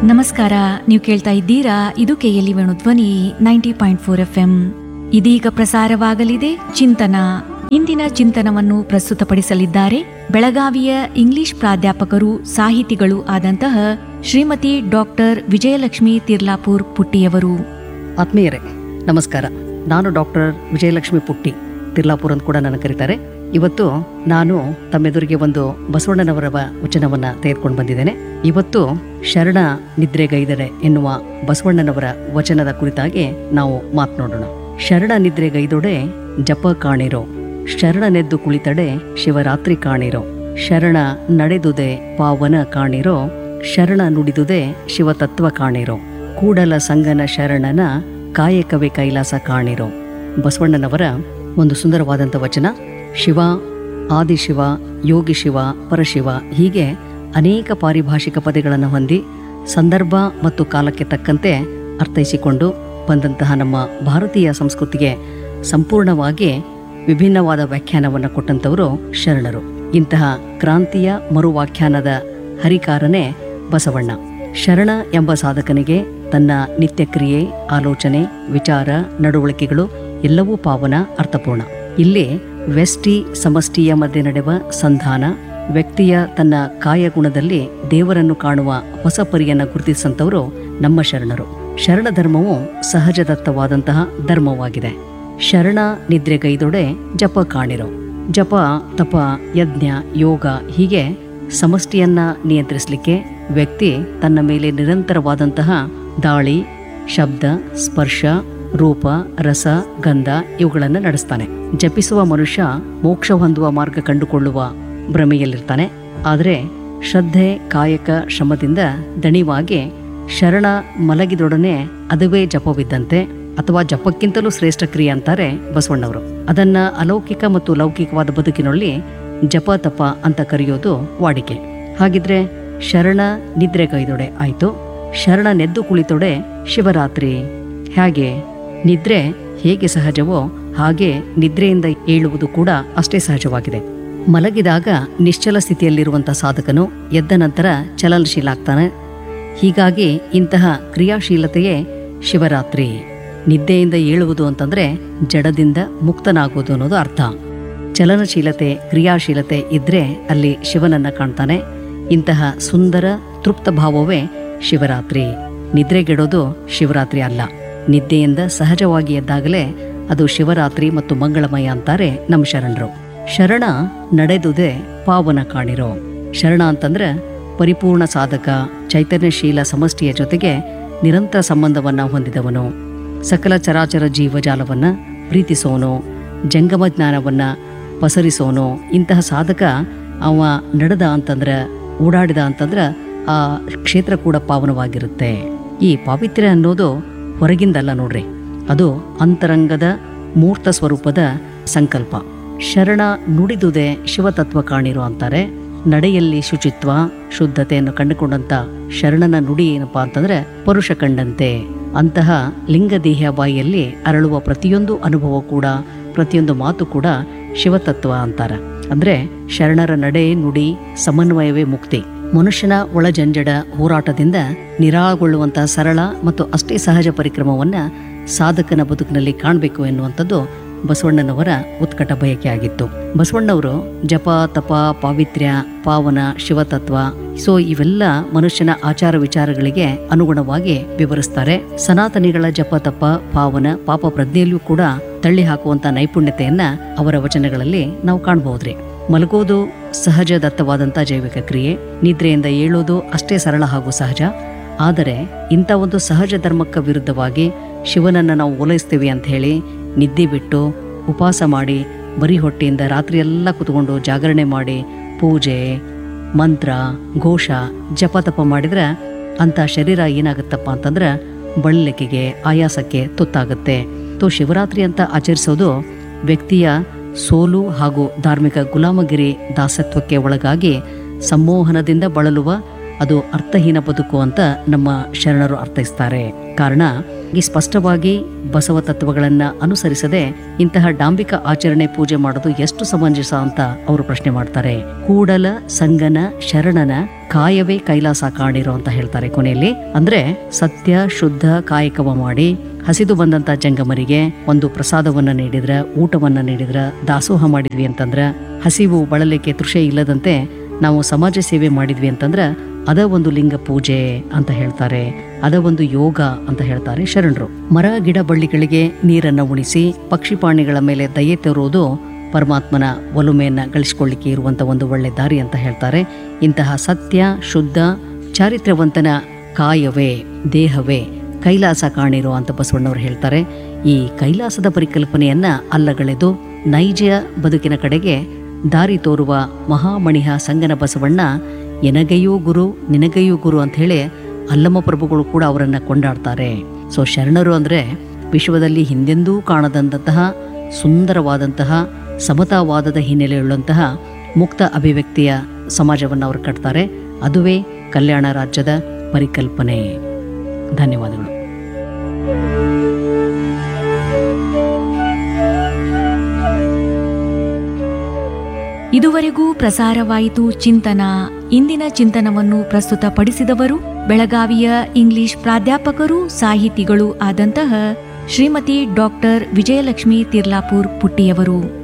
ನಮಸ್ಕಾರ. ನೀವು ಕೇಳ್ತಾ ಇದ್ದೀರಾ, ಇದು ಕೆಎಲ್ಇ ವೇಣುಧ್ವನಿ 90.4 FM. ಇದೀಗ ಪ್ರಸಾರವಾಗಲಿದೆ ಚಿಂತನ. ಇಂದಿನ ಚಿಂತನವನ್ನು ಪ್ರಸ್ತುತಪಡಿಸಲಿದ್ದಾರೆ ಬೆಳಗಾವಿಯ ಇಂಗ್ಲಿಷ್ ಪ್ರಾಧ್ಯಾಪಕರು ಸಾಹಿತಿಗಳು ಆದಂತಹ ಶ್ರೀಮತಿ ಡಾಕ್ಟರ್ ವಿಜಯಲಕ್ಷ್ಮಿ ತಿರ್ಲಾಪುರ್ ಪುಟ್ಟಿಯವರು. ಆತ್ಮೀಯರೇ ನಮಸ್ಕಾರ. ನಾನು ಡಾಕ್ಟರ್ ವಿಜಯಲಕ್ಷ್ಮಿ ಪುಟ್ಟಿ ತಿರ್ಲಾಪುರ್ ಅಂತ ಕೂಡ ನನ್ನ ಕರೀತಾರೆ. ಇವತ್ತು ನಾನು ತಮ್ಮೆದುರಿಗೆ ಒಂದು ಬಸವಣ್ಣನವರ ವಚನವನ್ನ ತೆಗೆದುಕೊಂಡು ಬಂದಿದ್ದೇನೆ. ಇವತ್ತು ಶರಣ ನಿದ್ರೆಗೈದಡೆ ಎನ್ನುವ ಬಸವಣ್ಣನವರ ವಚನದ ಕುರಿತಾಗಿ ನಾವು ಮಾತನಾಡೋಣ. ಶರಣ ನಿದ್ರೆಗೈದೊಡೆ ಜಪ ಕಾಣಿರೋ, ಶರಣನೆದ್ದು ಕುಳಿತಡೆ ಶಿವರಾತ್ರಿ ಕಾಣಿರೋ, ಶರಣ ನಡೆದುದೆ ಪಾವನ ಕಾಣಿರೋ, ಶರಣ ನುಡಿದುದೆ ಶಿವತತ್ವ ಕಾಣಿರೋ, ಕೂಡಲ ಸಂಗನ ಶರಣನ ಕಾಯಕವೇ ಕೈಲಾಸ ಕಾಣಿರೋ. ಬಸವಣ್ಣನವರ ಒಂದು ಸುಂದರವಾದಂಥ ವಚನ. ಶಿವ, ಆದಿಶಿವ, ಯೋಗಿ ಶಿವ, ಪರಶಿವ ಹೀಗೆ ಅನೇಕ ಪಾರಿಭಾಷಿಕ ಪದಗಳನ್ನು ಹೊಂದಿ ಸಂದರ್ಭ ಮತ್ತು ಕಾಲಕ್ಕೆ ತಕ್ಕಂತೆ ಅರ್ಥೈಸಿಕೊಂಡು ಬಂದಂತಹ ನಮ್ಮ ಭಾರತೀಯ ಸಂಸ್ಕೃತಿಗೆ ಸಂಪೂರ್ಣವಾಗಿ ವಿಭಿನ್ನವಾದ ವ್ಯಾಖ್ಯಾನವನ್ನು ಕೊಟ್ಟಂಥವರು ಶರಣರು. ಇಂತಹ ಕ್ರಾಂತಿಯ ಮರುವ್ಯಾಖ್ಯಾನದ ಹರಿಕಾರನೇ ಬಸವಣ್ಣ. ಶರಣ ಎಂಬ ಸಾಧಕನಿಗೆ ತನ್ನ ನಿತ್ಯಕ್ರಿಯೆ, ಆಲೋಚನೆ, ವಿಚಾರ, ನಡವಳಿಕೆಗಳು ಎಲ್ಲವೂ ಪಾವನ, ಅರ್ಥಪೂರ್ಣ. ಇಲ್ಲಿ ವ್ಯಷ್ಟಿ ಸಮಷ್ಟಿಯ ಮಧ್ಯೆ ನಡೆವ ಸಂಧಾನ, ವ್ಯಕ್ತಿಯ ತನ್ನ ಕಾಯಗುಣದಲ್ಲಿ ದೇವರನ್ನು ಕಾಣುವ ಹೊಸ ಪರಿಯನ್ನು ಗುರುತಿಸಂತವರು ನಮ್ಮ ಶರಣರು. ಶರಣ ಧರ್ಮವು ಸಹಜದತ್ತವಾದಂತಹ ಧರ್ಮವಾಗಿದೆ. ಶರಣ ನಿದ್ರೆಗೈದೊಡೆ ಜಪ ಕಾಣಿರೋ. ಜಪ, ತಪ, ಯಜ್ಞ, ಯೋಗ ಹೀಗೆ ಸಮಷ್ಟಿಯನ್ನ ನಿಯಂತ್ರಿಸಲಿಕ್ಕೆ ವ್ಯಕ್ತಿ ತನ್ನ ಮೇಲೆ ನಿರಂತರವಾದಂತಹ ದಾಳಿ, ಶಬ್ದ, ಸ್ಪರ್ಶ, ರೂಪ, ರಸ, ಗಂಧ ಇವುಗಳನ್ನು ನಡೆಸ್ತಾನೆ. ಜಪಿಸುವ ಮನುಷ್ಯ ಮೋಕ್ಷ ಹೊಂದುವ ಮಾರ್ಗ ಕಂಡುಕೊಳ್ಳುವ ಭ್ರಮೆಯಲ್ಲಿರ್ತಾನೆ. ಆದರೆ ಶ್ರದ್ಧೆ, ಕಾಯಕ, ಶ್ರಮದಿಂದ ದಣಿವಾಗಿ ಶರಣ ಮಲಗಿದೊಡನೆ ಅದುವೇ ಜಪವಿದ್ದಂತೆ, ಅಥವಾ ಜಪಕ್ಕಿಂತಲೂ ಶ್ರೇಷ್ಠ ಕ್ರಿಯೆ ಅಂತಾರೆ ಬಸವಣ್ಣವರು. ಅದನ್ನ ಅಲೌಕಿಕ ಮತ್ತು ಲೌಕಿಕವಾದ ಬದುಕಿನಲ್ಲಿ ಜಪ ತಪ ಅಂತ ಕರೆಯೋದು ವಾಡಿಕೆ. ಹಾಗಿದ್ರೆ ಶರಣ ನಿದ್ರೆಗೈದೊಡೆ ಆಯ್ತು, ಶರಣ ನೆದ್ದು ಕುಳಿತೊಡೆ ಶಿವರಾತ್ರಿ. ಹಾಗೆ ನಿದ್ರೆ ಹೇಗೆ ಸಹಜವೋ ಹಾಗೆ ನಿದ್ರೆಯಿಂದ ಏಳುವುದು ಕೂಡ ಅಷ್ಟೇ ಸಹಜವಾಗಿದೆ. ಮಲಗಿದಾಗ ನಿಶ್ಚಲ ಸ್ಥಿತಿಯಲ್ಲಿರುವಂಥ ಸಾಧಕನು ಎದ್ದ ನಂತರ ಚಲನಶೀಲ ಆಗ್ತಾನೆ. ಹೀಗಾಗಿ ಇಂತಹ ಕ್ರಿಯಾಶೀಲತೆಯೇ ಶಿವರಾತ್ರಿ. ನಿದ್ದೆಯಿಂದ ಏಳುವುದು ಅಂತಂದ್ರೆ ಜಡದಿಂದ ಮುಕ್ತನಾಗುವುದು ಅನ್ನೋದು ಅರ್ಥ. ಚಲನಶೀಲತೆ, ಕ್ರಿಯಾಶೀಲತೆ ಇದ್ರೆ ಅಲ್ಲಿ ಶಿವನನ್ನ ಕಾಣ್ತಾನೆ. ಇಂತಹ ಸುಂದರ ತೃಪ್ತ ಭಾವವೇ ಶಿವರಾತ್ರಿ. ನಿದ್ರೆಗೆಡೋದು ಶಿವರಾತ್ರಿ ಅಲ್ಲ. ನಿದ್ದೆಯಿಂದ ಸಹಜವಾಗಿ ಎದ್ದಾಗಲೇ ಅದು ಶಿವರಾತ್ರಿ ಮತ್ತು ಮಂಗಳಮಯ ಅಂತಾರೆ ನಮ್ಮ ಶರಣರು. ಶರಣ ನಡೆದುದೇ ಪಾವನ ಕಾಣಿರೋ. ಶರಣ ಅಂತಂದ್ರೆ ಪರಿಪೂರ್ಣ ಸಾಧಕ, ಚೈತನ್ಯಶೀಲ ಸಮಷ್ಟಿಯ ಜೊತೆಗೆ ನಿರಂತರ ಸಂಬಂಧವನ್ನ ಹೊಂದಿದವನು, ಸಕಲ ಚರಾಚರ ಜೀವಜಾಲವನ್ನ ಪ್ರೀತಿಸೋನು, ಜಂಗಮ ಜ್ಞಾನವನ್ನ ಪಸರಿಸೋನು. ಇಂತಹ ಸಾಧಕ ಅವ ನಡೆದ ಅಂತಂದ್ರೆ, ಓಡಾಡಿದ ಅಂತಂದ್ರೆ ಆ ಕ್ಷೇತ್ರ ಕೂಡ ಪಾವನವಾಗಿರುತ್ತೆ. ಈ ಪಾವಿತ್ರ್ಯ ಅನ್ನೋದು ಹೊರಗಿಂದಲ್ಲ ನೋಡ್ರಿ, ಅದು ಅಂತರಂಗದ ಮೂರ್ತ ಸ್ವರೂಪದ ಸಂಕಲ್ಪ. ಶರಣ ನುಡಿದುದೇ ಶಿವತತ್ವ ಕಾಣಿರೋ ಅಂತಾರೆ. ನಡೆಯಲ್ಲಿ ಶುಚಿತ್ವ, ಶುದ್ಧತೆಯನ್ನು ಕಂಡುಕೊಂಡಂತ ಶರಣನ ನುಡಿ ಏನಪ್ಪಾ ಅಂತಂದ್ರೆ ಪರುಷ ಕಂಡಂತೆ. ಅಂತಹ ಲಿಂಗದೇಹ ಬಾಯಿಯಲ್ಲಿ ಅರಳುವ ಪ್ರತಿಯೊಂದು ಅನುಭವ ಕೂಡ, ಪ್ರತಿಯೊಂದು ಮಾತು ಕೂಡ ಶಿವತತ್ವ ಅಂತಾರ. ಅಂದ್ರೆ ಶರಣರ ನಡೆ, ನುಡಿ, ಸಮನ್ವಯವೇ ಮುಕ್ತಿ. ಮನುಷ್ಯನ ಒಳಜಂಜಡ ಹೋರಾಟದಿಂದ ನಿರಾಳಗೊಳ್ಳುವಂತಹ ಸರಳ ಮತ್ತು ಅಷ್ಟೇ ಸಹಜ ಪರಿಕ್ರಮವನ್ನ ಸಾಧಕನ ಬದುಕಿನಲ್ಲಿ ಕಾಣಬೇಕು ಎನ್ನುವಂಥದ್ದು ಬಸವಣ್ಣನವರ ಉತ್ಕಟ ಬಯಕೆ ಆಗಿತ್ತು. ಬಸವಣ್ಣವರು ಜಪ, ತಪ, ಪಾವಿತ್ರ್ಯ, ಪಾವನ, ಶಿವತತ್ವ ಇವೆಲ್ಲ ಮನುಷ್ಯನ ಆಚಾರ ವಿಚಾರಗಳಿಗೆ ಅನುಗುಣವಾಗಿ ವಿವರಿಸ್ತಾರೆ. ಸನಾತನಿಗಳ ಜಪ, ತಪ, ಪಾವನ, ಪಾಪ ಪ್ರಜ್ಞೆಯಲ್ಲೂ ಕೂಡ ತಳ್ಳಿ ಹಾಕುವಂತ ನೈಪುಣ್ಯತೆಯನ್ನ ಅವರ ವಚನಗಳಲ್ಲಿ ನಾವು ಕಾಣಬಹುದ್ರಿ. ಮಲಗೋದು ಸಹಜ ದತ್ತವಾದಂಥ ಜೈವಿಕ ಕ್ರಿಯೆ. ನಿದ್ರೆಯಿಂದ ಏಳೋದು ಅಷ್ಟೇ ಸರಳ ಹಾಗೂ ಸಹಜ. ಆದರೆ ಇಂಥ ಒಂದು ಸಹಜ ಧರ್ಮಕ್ಕೆ ವಿರುದ್ಧವಾಗಿ ಶಿವನನ್ನು ನಾವು ಓಲೈಸ್ತೀವಿ ಅಂತ ಹೇಳಿ ನಿದ್ದೆ ಬಿಟ್ಟು ಉಪವಾಸ ಮಾಡಿ ಬರೀ ಹೊಟ್ಟೆಯಿಂದ ರಾತ್ರಿಯೆಲ್ಲ ಕುತ್ಕೊಂಡು ಜಾಗರಣೆ ಮಾಡಿ ಪೂಜೆ, ಮಂತ್ರ, ಘೋಷ, ಜಪತಪ ಮಾಡಿದ್ರೆ ಅಂಥ ಶರೀರ ಏನಾಗುತ್ತಪ್ಪ ಅಂತಂದ್ರೆ ಬಳಲಿಕೆಗೆ, ಆಯಾಸಕ್ಕೆ ತುತ್ತಾಗುತ್ತೆ. ಶಿವರಾತ್ರಿ ಅಂತ ಆಚರಿಸೋದು ವ್ಯಕ್ತಿಯ ಸೋಲು ಹಾಗೂ ಧಾರ್ಮಿಕ ಗುಲಾಮಗಿರಿ ದಾಸತ್ವಕ್ಕೆ ಒಳಗಾಗಿ ಸಂಮೋಹನದಿಂದ ಬಳಲುವ ಅದು ಅರ್ಥಹೀನ ಬದುಕು ಅಂತ ನಮ್ಮ ಶರಣರು ಅರ್ಥೈಸ್ತಾರೆ. ಕಾರಣ ಈ ಸ್ಪಷ್ಟವಾಗಿ ಬಸವ ತತ್ವಗಳನ್ನ ಅನುಸರಿಸದೆ ಇಂತಹ ಡಾಂಬಿಕ ಆಚರಣೆ ಪೂಜೆ ಮಾಡೋದು ಎಷ್ಟು ಸಮಂಜಸ ಅಂತ ಅವರು ಪ್ರಶ್ನೆ ಮಾಡ್ತಾರೆ. ಕೂಡಲ ಸಂಗನ ಶರಣನ ಕಾಯವೇ ಕೈಲಾಸ ಕಾಣಿರೋ ಅಂತ ಹೇಳ್ತಾರೆ ಕೊನೆಯಲ್ಲಿ. ಅಂದ್ರೆ ಸತ್ಯ ಶುದ್ಧ ಕಾಯಕವ ಮಾಡಿ ಹಸಿದು ಬಂದಂತ ಜಂಗಮರಿಗೆ ಒಂದು ಪ್ರಸಾದವನ್ನ ನೀಡಿದ್ರ, ಊಟವನ್ನ ನೀಡಿದ್ರ, ದಾಸೋಹ ಮಾಡಿದ್ವಿ ಅಂತಂದ್ರ, ಹಸಿವು ಬಳಲಿಕ್ಕೆ ತೃಷೆ ಇಲ್ಲದಂತೆ ನಾವು ಸಮಾಜ ಸೇವೆ ಮಾಡಿದ್ವಿ ಅಂತಂದ್ರ ಅದ ಒಂದು ಲಿಂಗ ಪೂಜೆ ಅಂತ ಹೇಳ್ತಾರೆ, ಅದ ಒಂದು ಯೋಗ ಅಂತ ಹೇಳ್ತಾರೆ ಶರಣರು. ಮರ ಗಿಡ ಬಳ್ಳಿಗಳಿಗೆ ನೀರನ್ನ ಉಣಿಸಿ ಪಕ್ಷಿ ಪ್ರಾಣಿಗಳ ಮೇಲೆ ದಯೆ ತೋರುವುದು ಪರಮಾತ್ಮನ ಒಲುಮೆಯನ್ನ ಗಳಿಸಿಕೊಳ್ಳಿಕ್ಕೆ ಇರುವಂತ ಒಂದು ಒಳ್ಳೆ ದಾರಿ ಅಂತ ಹೇಳ್ತಾರೆ. ಇಂತಹ ಸತ್ಯ ಶುದ್ಧ ಚಾರಿತ್ರ್ಯವಂತನ ಕಾಯವೇ ದೇಹವೇ ಕೈಲಾಸ ಕಾಣಿರೋ ಅಂತ ಬಸವಣ್ಣವರು ಹೇಳ್ತಾರೆ. ಈ ಕೈಲಾಸದ ಪರಿಕಲ್ಪನೆಯನ್ನ ಅಲ್ಲಗಳೆದು ನೈಜ ಬದುಕಿನ ಕಡೆಗೆ ದಾರಿ ತೋರುವ ಮಹಾಮಣಿಹ ಸಂಗನ ಬಸವಣ್ಣ ಎನಗೆಯೂ ಗುರು ನಿನಗೆಯೂ ಗುರು ಅಂತ ಹೇಳಿ ಅಲ್ಲಮ ಪ್ರಭುಗಳು ಕೂಡ ಅವರನ್ನ ಕೊಂಡಾಡ್ತಾರೆ. ಸೊ ಶರಣರು ಅಂದ್ರೆ ವಿಶ್ವದಲ್ಲಿ ಹಿಂದೆಂದೂ ಕಾಣದಂತಹ ಸುಂದರವಾದಂತಹ ಸಮತಾವಾದದ ಹಿನ್ನೆಲೆಯುಳ್ಳಂತಹ ಮುಕ್ತ ಅಭಿವ್ಯಕ್ತಿಯ ಸಮಾಜವನ್ನು ಅವರು ಕಟ್ತಾರೆ. ಅದುವೇ ಕಲ್ಯಾಣ ರಾಜ್ಯದ ಪರಿಕಲ್ಪನೆ. ಧನ್ಯವಾದಗಳು. ಇದುವರೆಗೂ ಪ್ರಸಾರವಾಯಿತು ಚಿಂತನ. ಇಂದಿನ ಚಿಂತನವನ್ನು ಪ್ರಸ್ತುತಪಡಿಸಿದವರು ಬೆಳಗಾವಿಯ ಇಂಗ್ಲಿಷ್ ಪ್ರಾಧ್ಯಾಪಕರು ಸಾಹಿತಿಗಳು ಆದಂತಹ ಶ್ರೀಮತಿ ಡಾಕ್ಟರ್ ವಿಜಯಲಕ್ಷ್ಮಿ ತಿರ್ಲಾಪುರ್ ಪುಟ್ಟಿಯವರು.